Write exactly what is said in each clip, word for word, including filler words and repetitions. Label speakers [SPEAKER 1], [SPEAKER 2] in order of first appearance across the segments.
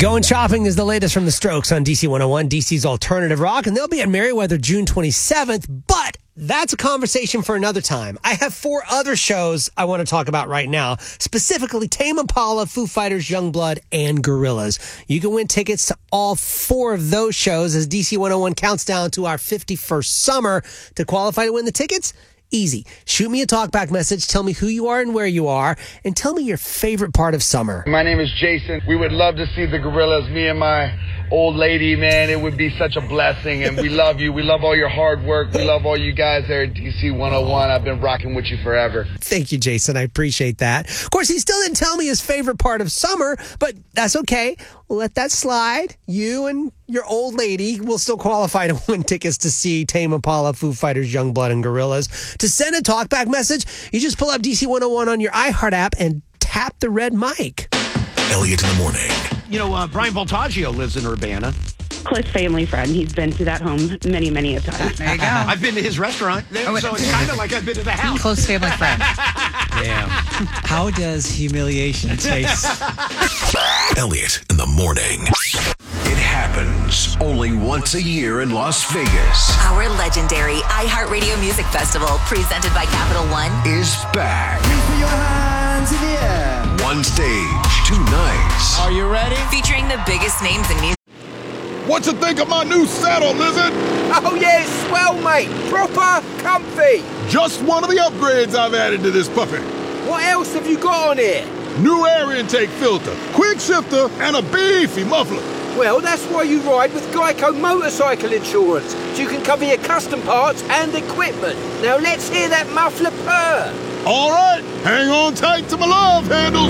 [SPEAKER 1] Going Shopping is the latest from the Strokes on D C one oh one, D C's alternative rock, and they'll be at Merriweather June twenty-seventh, but that's a conversation for another time. I have four other shows I want to talk about right now, specifically Tame Impala, Foo Fighters, Youngblood, and Gorillaz. You can win tickets to all four of those shows as D C one oh one counts down to our fifty-first summer. To qualify to win the tickets, easy. Shoot me a talkback message, tell me who you are and where you are, and tell me your favorite part of summer.
[SPEAKER 2] My name is Jason. We would love to see the Gorillaz, me and my old lady, man. It would be such a blessing, and we love you. We love all your hard work. We love all you guys there at D C one oh one. I've been rocking with you forever.
[SPEAKER 1] Thank you, Jason. I appreciate that. Of course, he still didn't tell me his favorite part of summer, but that's okay. We'll let that slide. You and your old lady will still qualify to win tickets to see Tame Impala, Foo Fighters, Youngblood, and Gorillaz. To send a talkback message, you just pull up D C one oh one on your iHeart app and tap the red mic.
[SPEAKER 3] Elliot in the morning.
[SPEAKER 4] You know, uh, Brian Voltaggio lives in Urbana.
[SPEAKER 5] Close family friend. He's been to that home many, many a time.
[SPEAKER 6] There you go.
[SPEAKER 4] I've been to his restaurant, there,
[SPEAKER 6] Oh,
[SPEAKER 4] so it's kind of like I've been to the house.
[SPEAKER 6] Close family friend.
[SPEAKER 7] Damn. How does humiliation taste?
[SPEAKER 3] Elliot in the morning. It happens only once a year in Las Vegas.
[SPEAKER 8] Our legendary iHeartRadio Music Festival, presented by Capital One,
[SPEAKER 3] Is back.
[SPEAKER 9] Put your hands in the air.
[SPEAKER 3] One stage, two nights.
[SPEAKER 4] Are you ready?
[SPEAKER 8] featuring the biggest names in music.
[SPEAKER 2] What you think of my new saddle, Lizard?
[SPEAKER 9] Oh, yeah, swell, mate. Proper comfy.
[SPEAKER 2] Just one of the upgrades I've added to this puppy.
[SPEAKER 9] What else have you got on here?
[SPEAKER 2] New air intake filter, quick shifter, and a beefy muffler.
[SPEAKER 9] Well, that's why you ride with Geico Motorcycle Insurance, so you can cover your custom parts and equipment. Now let's hear that muffler purr.
[SPEAKER 2] All right, hang on tight to my love handles.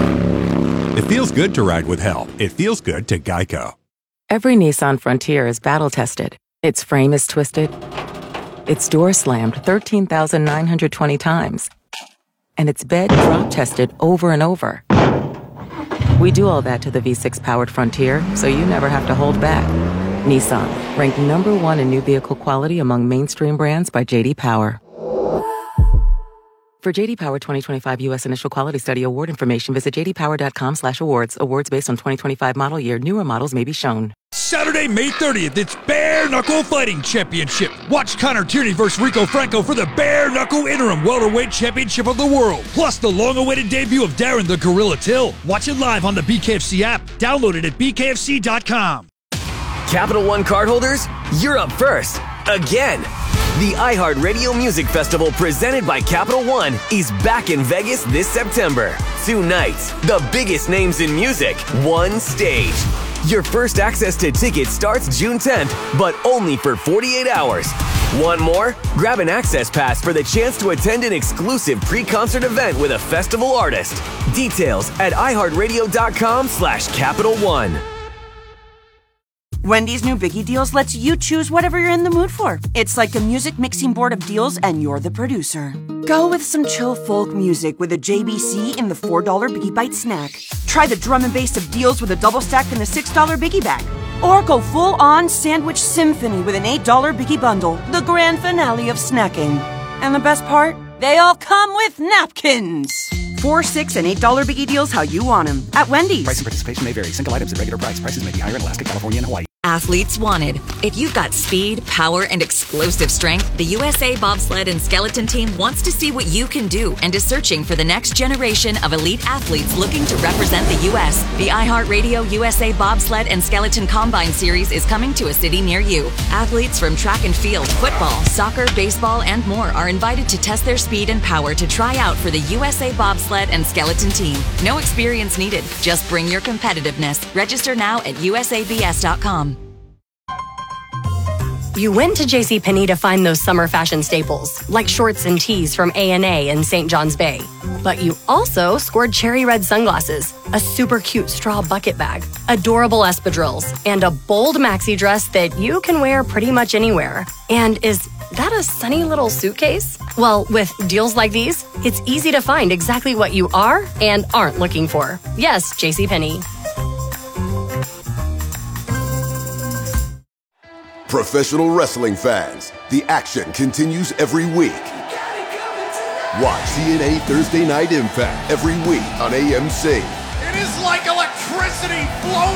[SPEAKER 10] It feels good to ride with help. It feels good to Geico.
[SPEAKER 11] Every Nissan Frontier is battle-tested. Its frame is twisted. Its door slammed thirteen thousand nine hundred twenty times. And its bed drop-tested over and over. We do all that to the V six powered Frontier, so you never have to hold back. Nissan, ranked number one in new vehicle quality among mainstream brands by J D Power. For J D Power twenty twenty-five U S Initial Quality Study award information, visit j d power dot com slash awards. Awards based on twenty twenty-five model year. Newer models may be shown.
[SPEAKER 12] Saturday, May thirtieth, it's Bare Knuckle Fighting Championship. Watch Connor Tierney versus Rico Franco for the Bare Knuckle Interim Welterweight Championship of the World. Plus the long-awaited debut of Darren the Gorilla Till. Watch it live on the B K F C app. Download it at b k f c dot com.
[SPEAKER 13] Capital One cardholders, you're up first. Again. The iHeartRadio Music Festival presented by Capital One is back in Vegas this September. Two nights, the biggest names in music, one stage. Your first access to tickets starts June tenth, but only for forty-eight hours. Want more? Grab an access pass for the chance to attend an exclusive pre-concert event with a festival artist. Details at iHeartRadio.com slash Capital One.
[SPEAKER 14] Wendy's new Biggie Deals lets you choose whatever you're in the mood for. It's like a music mixing board of deals, and you're the producer. Go with some chill folk music with a J B C in the four dollar Biggie Bite snack. Try the drum and bass of deals with a double stack in the six dollar Biggie Bag. Or go full-on sandwich symphony with an eight dollar Biggie Bundle, the grand finale of snacking. And the best part? They all come with napkins. Four, six, and eight dollar Biggie Deals how you want them at Wendy's.
[SPEAKER 15] Price and participation may vary. Single items at regular price. Prices may be higher in Alaska, California, and Hawaii.
[SPEAKER 8] Athletes wanted. If you've got speed, power, and explosive strength, the U S A Bobsled and Skeleton Team wants to see what you can do and is searching for the next generation of elite athletes looking to represent the U S. The iHeartRadio U S A Bobsled and Skeleton Combine Series is coming to a city near you. Athletes from track and field, football, soccer, baseball, and more are invited to test their speed and power to try out for the U S A Bobsled and Skeleton Team. No experience needed. Just bring your competitiveness. Register now at u s a b s dot com.
[SPEAKER 16] You went to JCPenney to find those summer fashion staples, like shorts and tees from A and A in Saint John's Bay. But you also scored cherry red sunglasses, a super cute straw bucket bag, adorable espadrilles, and a bold maxi dress that you can wear pretty much anywhere. And is that a sunny little suitcase? Well, with deals like these, it's easy to find exactly what you are and aren't looking for. Yes, JCPenney.
[SPEAKER 17] Professional wrestling fans, the action continues every week. Watch T N A Thursday Night Impact every week on A M C.
[SPEAKER 4] It is like electricity flowing